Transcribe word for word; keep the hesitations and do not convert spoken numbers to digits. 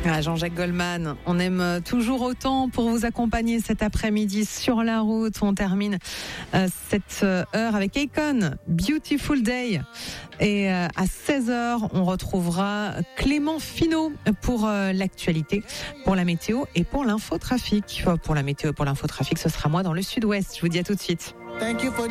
Ah, Jean-Jacques Goldman, on aime toujours autant pour vous accompagner cet après-midi sur la route. On termine euh, cette heure avec Akon, Beautiful Day. Et euh, à seize heures, on retrouvera Clément Finot pour euh, l'actualité, pour la météo et pour l'infotrafic. Pour la météo et pour l'infotrafic, ce sera moi dans le sud-ouest. Je vous dis à tout de suite. Thank you for